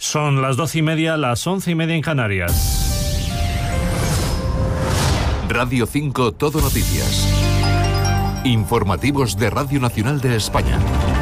Son las 12:30, las 11:30 en Canarias. Radio 5 Todo Noticias. Informativos de Radio Nacional de España.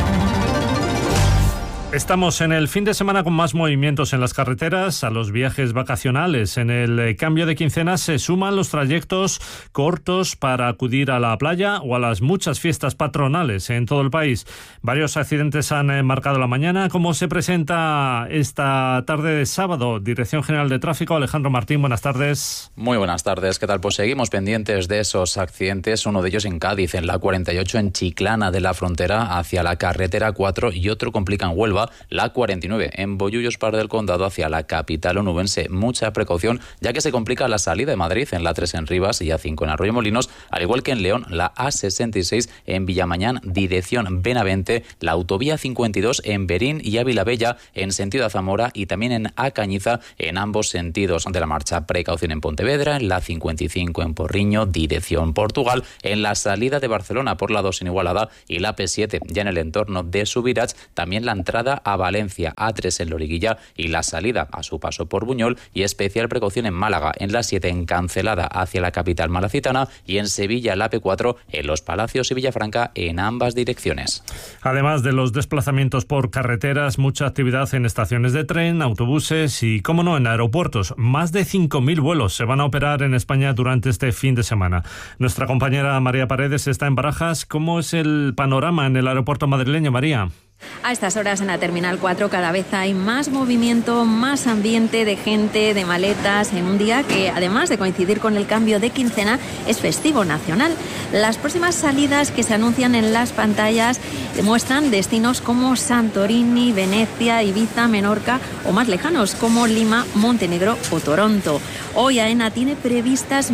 Estamos en el fin de semana con más movimientos en las carreteras. A los viajes vacacionales en el cambio de quincena se suman los trayectos cortos para acudir a la playa o a las muchas fiestas patronales en todo el país. Varios accidentes han marcado la mañana. ¿Cómo se presenta esta tarde de sábado? Dirección General de Tráfico, Alejandro Martín, buenas tardes. Muy buenas tardes, ¿qué tal? Pues seguimos pendientes de esos accidentes, uno de ellos en Cádiz, en la 48 en Chiclana de la Frontera hacia la carretera 4 y otro complica en Huelva, la 49 en Bollullos Par del Condado hacia la capital onubense. Mucha precaución, ya que se complica la salida de Madrid en la 3 en Rivas y A5 en Arroyomolinos, al igual que en León, la A66 en Villamañán, dirección Benavente, la autovía 52 en Berín y Ávila Bella en sentido a Zamora y también en A Cañiza en ambos sentidos de la marcha. Precaución en Pontevedra, en la 55 en Porriño, dirección Portugal, en la salida de Barcelona por la 2 en Igualada y la P7 ya en el entorno de Subirats, también la entrada a Valencia, A3 en Loriguilla y la salida a su paso por Buñol, y especial precaución en Málaga, en la 7 en Cancelada hacia la capital malacitana y en Sevilla la P4 en Los Palacios y Villafranca en ambas direcciones. Además de los desplazamientos por carreteras, mucha actividad en estaciones de tren, autobuses y, cómo no, en aeropuertos. Más de 5.000 vuelos se van a operar en España durante este fin de semana. Nuestra compañera María Paredes está en Barajas. ¿Cómo es el panorama en el aeropuerto madrileño, María? A estas horas en la Terminal 4 cada vez hay más movimiento, más ambiente de gente, de maletas, en un día que, además de coincidir con el cambio de quincena, es festivo nacional. Las próximas salidas que se anuncian en las pantallas muestran destinos como Santorini, Venecia, Ibiza, Menorca o más lejanos como Lima, Montenegro o Toronto. Hoy AENA tiene previstas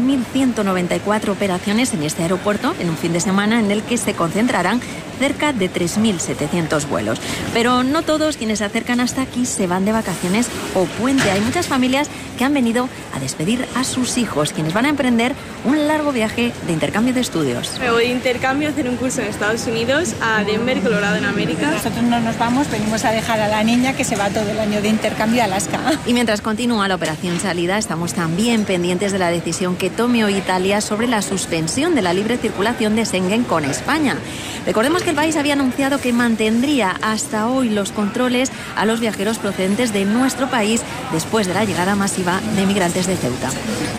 1.194 operaciones en este aeropuerto en un fin de semana en el que se concentrarán cerca de 3.700 vuelos. Pero no todos quienes se acercan hasta aquí se van de vacaciones o puente. Hay muchas familias que han venido a despedir a sus hijos, quienes van a emprender un largo viaje de intercambio de estudios. Me voy de intercambio a hacer un curso en Estados Unidos, a Denver, Colorado, en América. Nosotros no nos vamos, venimos a dejar a la niña que se va todo el año de intercambio a Alaska. Y mientras continúa la operación salida, estamos también pendientes de la decisión que tome hoy Italia sobre la suspensión de la libre circulación de Schengen con España. Recordemos que el país había anunciado que mantendría hasta hoy los controles a los viajeros procedentes de nuestro país después de la llegada masiva de migrantes de Ceuta.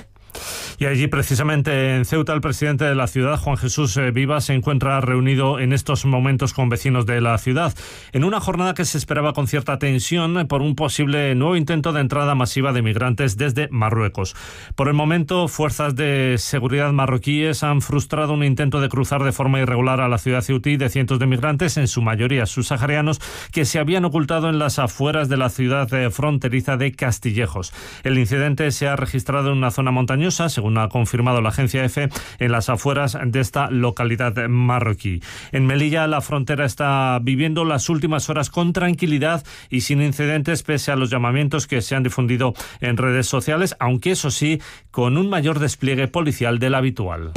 Y allí, precisamente en Ceuta, el presidente de la ciudad, Juan Jesús Vivas, se encuentra reunido en estos momentos con vecinos de la ciudad, en una jornada que se esperaba con cierta tensión por un posible nuevo intento de entrada masiva de migrantes desde Marruecos. Por el momento, fuerzas de seguridad marroquíes han frustrado un intento de cruzar de forma irregular a la ciudad ceutí de cientos de migrantes, en su mayoría subsaharianos, que se habían ocultado en las afueras de la ciudad fronteriza de Castillejos. El incidente se ha registrado en una zona montañosa, según ha confirmado la agencia EFE, en las afueras de esta localidad marroquí. En Melilla, la frontera está viviendo las últimas horas con tranquilidad y sin incidentes, pese a los llamamientos que se han difundido en redes sociales, aunque eso sí, con un mayor despliegue policial del habitual.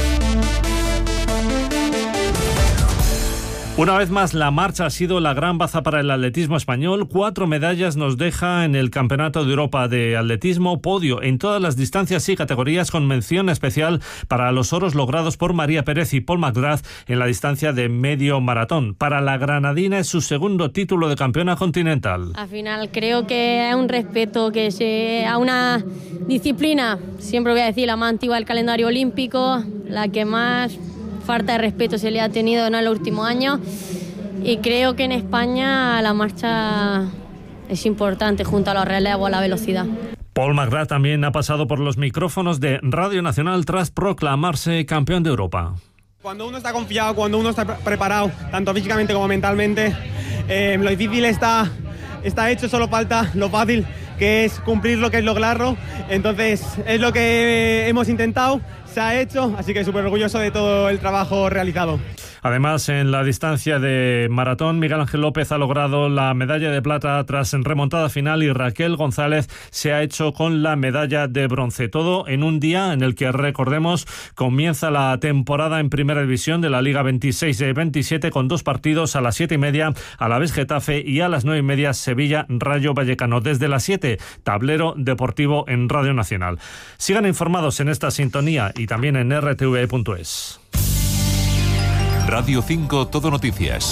Una vez más, la marcha ha sido la gran baza para el atletismo español. 4 medallas nos deja en el Campeonato de Europa de Atletismo, podio en todas las distancias y categorías, con mención especial para los oros logrados por María Pérez y Paul McGrath en la distancia de medio maratón. Para la granadina es su segundo título de campeona continental. Al final creo que es un respeto que a una disciplina, siempre voy a decir, la más antigua del calendario olímpico, la que más falta de respeto se le ha tenido en los últimos años, y creo que en España la marcha es importante junto a los relevos, a la velocidad. Paul McGrath también ha pasado por los micrófonos de Radio Nacional tras proclamarse campeón de Europa. Cuando uno está confiado, cuando uno está preparado, tanto físicamente como mentalmente, lo difícil está hecho, solo falta lo fácil, que es cumplirlo, que es lograrlo. Entonces es lo que hemos intentado, se ha hecho, así que súper orgulloso de todo el trabajo realizado. Además, en la distancia de maratón, Miguel Ángel López ha logrado la medalla de plata tras remontada final y Raquel González se ha hecho con la medalla de bronce. Todo en un día en el que, recordemos, comienza la temporada en Primera División de la Liga 26-27 con 2 partidos a las 7:30, Alavés Getafe, y a las 9:30 Sevilla Rayo Vallecano. Desde las 7, Tablero Deportivo en Radio Nacional. Sigan informados en esta sintonía y también en rtve.es. Radio 5 Todo Noticias.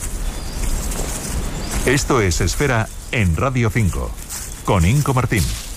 Esto es Esfera en Radio 5, con Inco Martín.